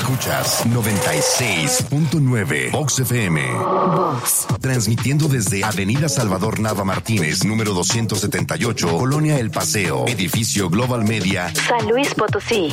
Escuchas 96.9 Vox FM. Vox. Transmitiendo desde Avenida Salvador Nava Martínez, número 278, Colonia El Paseo, edificio Global Media, San Luis Potosí.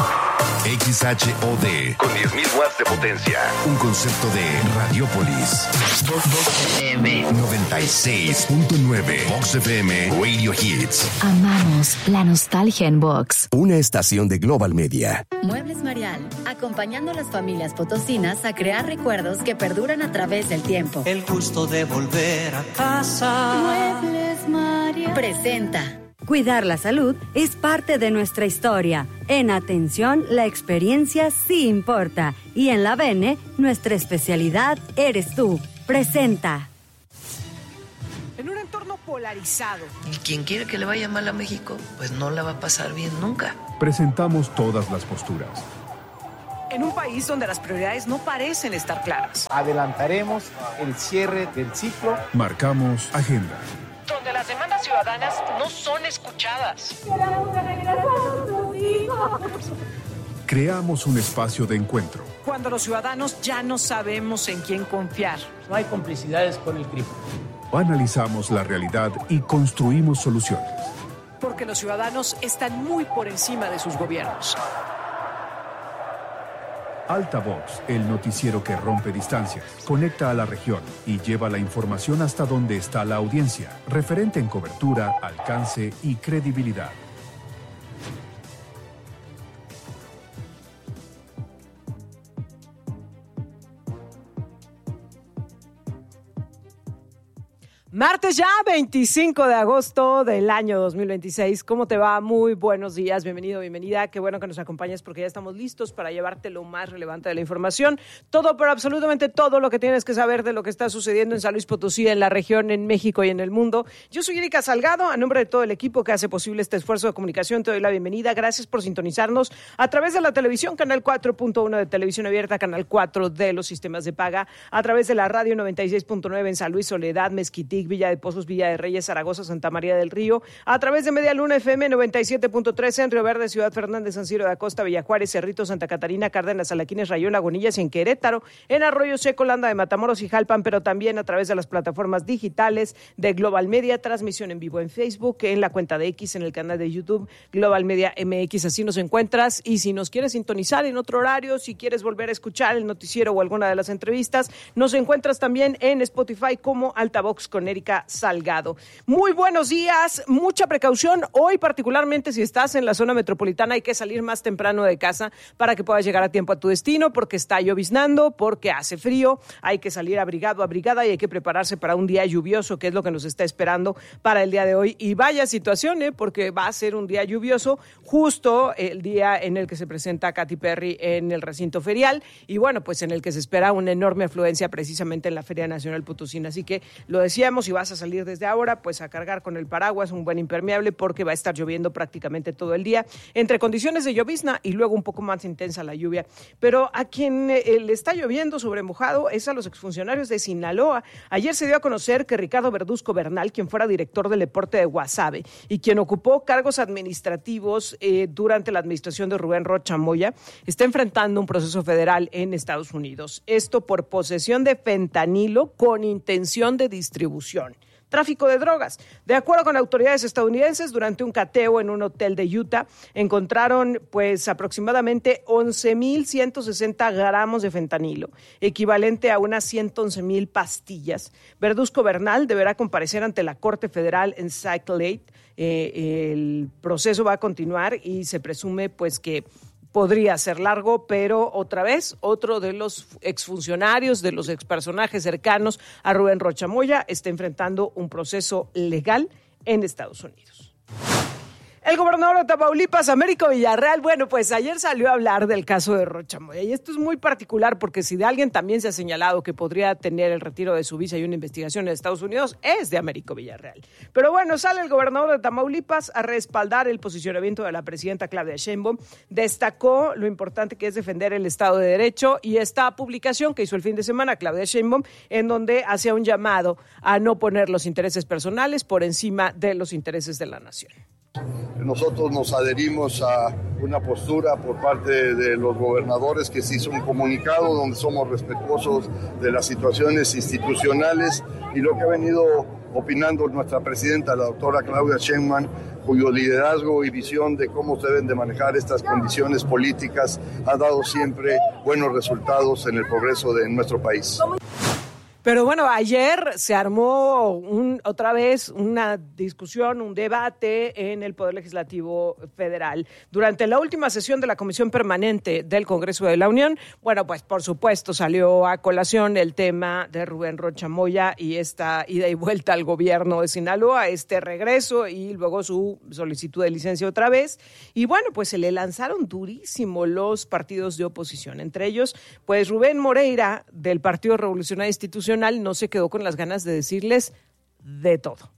XHOD, con 10.000 watts de potencia. Un concepto de Radiopolis. Vox FM. 96.9 Vox FM Radio Hits. Amamos la nostalgia en Vox. Una estación de Global Media. Muebles Marial, acompañando a las familias potosinas a crear recuerdos que perduran a través del tiempo. El gusto de volver a casa. Muebles Marial presenta. Cuidar la salud es parte de nuestra historia. En Atención, la experiencia sí importa. Y en la Bene, nuestra especialidad eres tú. Presenta. En un entorno polarizado. Y quien quiere que le vaya mal a México, pues no la va a pasar bien nunca. Presentamos todas las posturas. En un país donde las prioridades no parecen estar claras. Adelantaremos el cierre del ciclo. Marcamos agenda. Donde las demandas ciudadanas no son escuchadas. Creamos un espacio de encuentro. Cuando los ciudadanos ya no sabemos en quién confiar. No hay complicidades con el crimen. Analizamos la realidad y construimos soluciones. Porque los ciudadanos están muy por encima de sus gobiernos. Altavox, el noticiero que rompe distancias, conecta a la región y lleva la información hasta donde está la audiencia, referente en cobertura, alcance y credibilidad. Martes ya, 25 de agosto del año 2026. ¿Cómo te va? Muy buenos días, bienvenido, bienvenida. Qué bueno que nos acompañes porque ya estamos listos para llevarte lo más relevante de la información. Todo, pero absolutamente todo lo que tienes que saber de lo que está sucediendo en San Luis Potosí, en la región, en México y en el mundo. Yo soy Erika Salgado, a nombre de todo el equipo que hace posible este esfuerzo de comunicación, te doy la bienvenida. Gracias por sintonizarnos a través de la televisión, canal 4.1 de televisión abierta, canal 4 de los sistemas de paga, a través de la radio 96.9 en San Luis, Soledad, Mezquitic, Villa de Pozos, Villa de Reyes, Zaragoza, Santa María del Río, a través de Media Luna FM 97.3 en Río Verde, Ciudad Fernández, San Ciro de Acosta, Villajuárez, Cerrito, Santa Catarina, Cárdenas, Alaquines, Rayón, Lagunillas y en Querétaro, en Arroyo Seco, Landa de Matamoros y Jalpan, pero también a través de las plataformas digitales de Global Media, transmisión en vivo en Facebook, en la cuenta de X, en el canal de YouTube, Global Media MX, así nos encuentras. Y si nos quieres sintonizar en otro horario, si quieres volver a escuchar el noticiero o alguna de las entrevistas, nos encuentras también en Spotify como Altavox con Erika Salgado. Muy buenos días, mucha precaución. Hoy particularmente si estás en la zona metropolitana hay que salir más temprano de casa para que puedas llegar a tiempo a tu destino porque está lloviznando, porque hace frío, hay que salir abrigado, abrigada y hay que prepararse para un día lluvioso que es lo que nos está esperando para el día de hoy. Y vaya situación, porque va a ser un día lluvioso justo el día en el que se presenta Katy Perry en el recinto ferial y bueno, pues en el que se espera una enorme afluencia precisamente en la Feria Nacional Potosina. Así que lo decíamos, si vas a salir desde ahora, pues a cargar con el paraguas, un buen impermeable, porque va a estar lloviendo prácticamente todo el día, entre condiciones de llovizna y luego un poco más intensa la lluvia. Pero a quien le está lloviendo sobre mojado es a los exfuncionarios de Sinaloa. Ayer se dio a conocer que Ricardo Verduzco Bernal, quien fuera director del deporte de Guasave y quien ocupó cargos administrativos durante la administración de Rubén Rocha Moya, está enfrentando un proceso federal en Estados Unidos. Esto por posesión de fentanilo con intención de distribución. Tráfico de drogas. De acuerdo con autoridades estadounidenses, durante un cateo en un hotel de Utah, encontraron pues aproximadamente 11,160 gramos de fentanilo, equivalente a unas 111,000 pastillas. Verduzco Bernal deberá comparecer ante la Corte Federal en Salt Lake. El proceso va a continuar y se presume pues que podría ser largo, pero otra vez, otro de los exfuncionarios, de los expersonajes cercanos a Rubén Rocha Moya, está enfrentando un proceso legal en Estados Unidos. El gobernador de Tamaulipas, Américo Villarreal, bueno, pues ayer salió a hablar del caso de Rocha Moya y esto es muy particular porque si de alguien también se ha señalado que podría tener el retiro de su visa y una investigación en Estados Unidos es de Américo Villarreal. Pero bueno, sale el gobernador de Tamaulipas a respaldar el posicionamiento de la presidenta Claudia Sheinbaum, destacó lo importante que es defender el Estado de Derecho y esta publicación que hizo el fin de semana Claudia Sheinbaum en donde hacía un llamado a no poner los intereses personales por encima de los intereses de la nación. Nosotros nos adherimos a una postura por parte de los gobernadores que se hizo un comunicado donde somos respetuosos de las situaciones institucionales y lo que ha venido opinando nuestra presidenta, la doctora Claudia Sheinbaum, cuyo liderazgo y visión de cómo se deben de manejar estas condiciones políticas ha dado siempre buenos resultados en el progreso de nuestro país. Pero bueno, ayer se armó otra vez una discusión, un debate en el Poder Legislativo Federal. Durante la última sesión de la Comisión Permanente del Congreso de la Unión, bueno, pues por supuesto salió a colación el tema de Rubén Rocha Moya y esta ida y vuelta al gobierno de Sinaloa, este regreso y luego su solicitud de licencia otra vez. Y bueno, pues se le lanzaron durísimo los partidos de oposición. Entre ellos, pues Rubén Moreira del Partido Revolucionario Institucional no se quedó con las ganas de decirles de todo,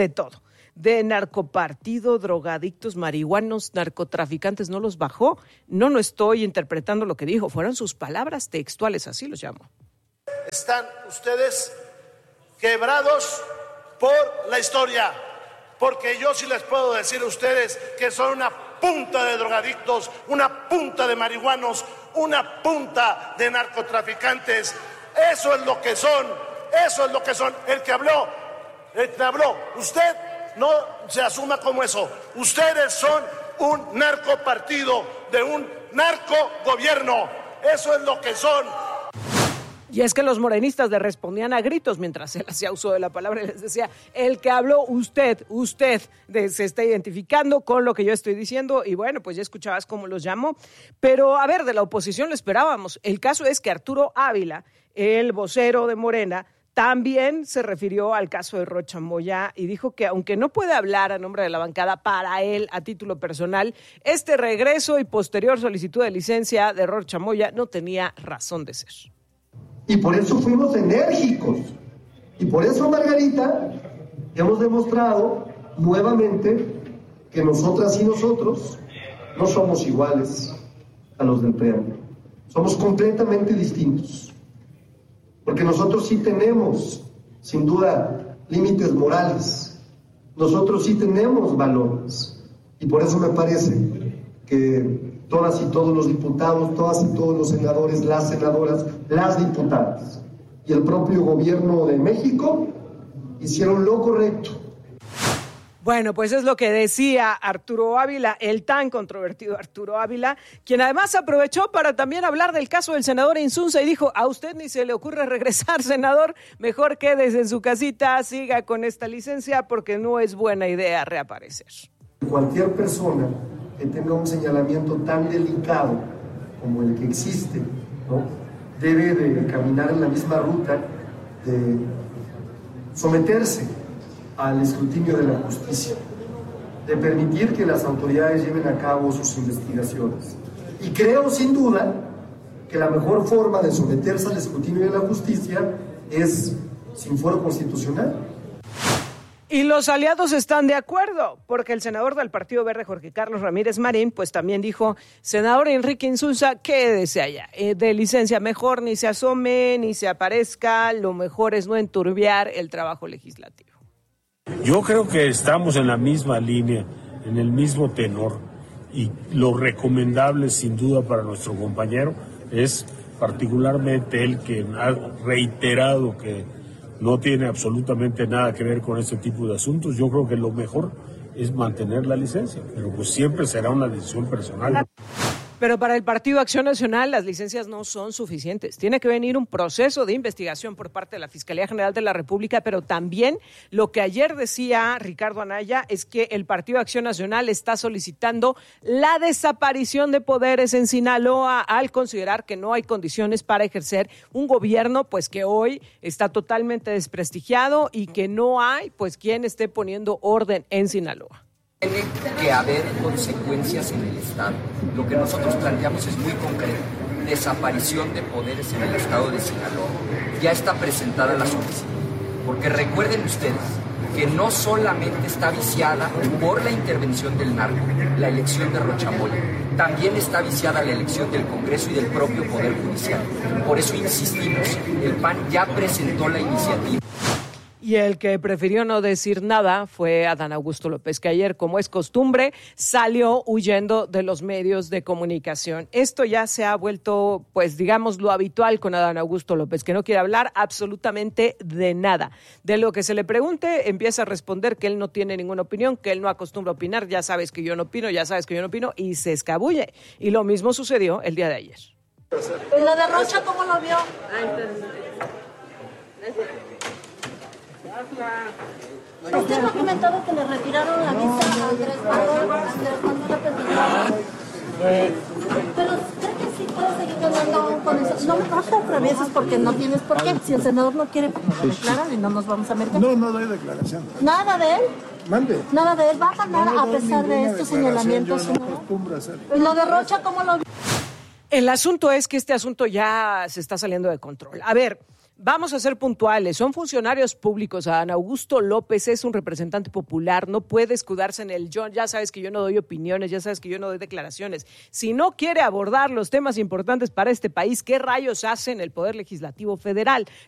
de narcopartido, drogadictos, marihuanos, narcotraficantes, no los bajó. No estoy interpretando lo que dijo, fueron sus palabras textuales, así los llamo. Están ustedes quebrados por la historia, porque yo sí les puedo decir a ustedes que son una punta de drogadictos, una punta de marihuanos, una punta de narcotraficantes. Eso es lo que son, El que habló, usted no se asuma como eso. Ustedes son un narcopartido de un narcogobierno. Eso es lo que son. Y es que los morenistas le respondían a gritos mientras él hacía uso de la palabra y les decía, el que habló, usted se está identificando con lo que yo estoy diciendo. Y bueno, pues ya escuchabas cómo los llamó. Pero a ver, de la oposición lo esperábamos. El caso es que Arturo Ávila, el vocero de Morena, también se refirió al caso de Rocha Moya y dijo que aunque no puede hablar a nombre de la bancada para él a título personal, este regreso y posterior solicitud de licencia de Rocha Moya no tenía razón de ser. Y por eso fuimos enérgicos. Y por eso, Margarita, hemos demostrado nuevamente que nosotras y nosotros no somos iguales a los del PRI. Somos completamente distintos. Porque nosotros sí tenemos, sin duda, límites morales. Nosotros sí tenemos valores. Y por eso me parece que todas y todos los diputados, todas y todos los senadores, las senadoras, las diputadas y el propio gobierno de México hicieron lo correcto. Bueno, pues es lo que decía Arturo Ávila, el tan controvertido Arturo Ávila, quien además aprovechó para también hablar del caso del senador Insunza y dijo, a usted ni se le ocurre regresar, senador, mejor quédese en su casita, siga con esta licencia porque no es buena idea reaparecer. Cualquier persona que tenga un señalamiento tan delicado como el que existe, ¿no?, debe de caminar en la misma ruta de someterse al escrutinio de la justicia, de permitir que las autoridades lleven a cabo sus investigaciones. Y creo sin duda que la mejor forma de someterse al escrutinio de la justicia es sin fuero constitucional. Y los aliados están de acuerdo, porque el senador del Partido Verde, Jorge Carlos Ramírez Marín, pues también dijo, senador Enrique Insunza, quédese allá, de licencia mejor ni se asome, ni se aparezca, lo mejor es no enturbiar el trabajo legislativo. Yo creo que estamos en la misma línea, en el mismo tenor, y lo recomendable sin duda para nuestro compañero es particularmente él que ha reiterado que no tiene absolutamente nada que ver con este tipo de asuntos. Yo creo que lo mejor es mantener la licencia, pero pues siempre será una decisión personal. Pero para el Partido Acción Nacional las licencias no son suficientes. Tiene que venir un proceso de investigación por parte de la Fiscalía General de la República, pero también lo que ayer decía Ricardo Anaya es que el Partido Acción Nacional está solicitando la desaparición de poderes en Sinaloa al considerar que no hay condiciones para ejercer un gobierno pues que hoy está totalmente desprestigiado y que no hay pues quien esté poniendo orden en Sinaloa. Tiene que haber consecuencias en el Estado. Lo que nosotros planteamos es muy concreto. Desaparición de poderes en el Estado de Sinaloa. Ya está presentada la solicitud. Porque recuerden ustedes que no solamente está viciada por la intervención del narco, la elección de Rocha Moya, también está viciada la elección del Congreso y del propio Poder Judicial. Por eso insistimos, el PAN ya presentó la iniciativa. Y el que prefirió no decir nada fue Adán Augusto López, que ayer, como es costumbre, salió huyendo de los medios de comunicación. Esto ya se ha vuelto, pues digamos, lo habitual con Adán Augusto López, que no quiere hablar absolutamente de nada. De lo que se le pregunte, empieza a responder que él no tiene ninguna opinión, que él no acostumbra a opinar, ya sabes que yo no opino, y se escabulle. Y lo mismo sucedió el día de ayer. ¿Lo de Rocha cómo lo vio? Usted me ha comentado que le retiraron la visa a Andrés Manuel López Obrador. Pero ¿cree que sí puede seguir ganando con eso? No te atravieses porque no tienes por qué. Si el senador no quiere, pues lo declaran y no nos vamos a meter. No doy declaración. ¿Nada de él? Mande. Nada de él. ¿Va a ganar a pesar de estos señalamientos? Yo no acostumbro a hacerlo. ¿Lo de Rocha cómo lo vio? El asunto es que este asunto ya se está saliendo de control. A ver, vamos a ser puntuales. Son funcionarios públicos. Adán Augusto López es un representante popular. No puede escudarse en el yo. Ya sabes que yo no doy opiniones, ya sabes que yo no doy declaraciones. Si no quiere abordar los temas importantes para este país, ¿qué rayos hace en el Poder Legislativo Federal?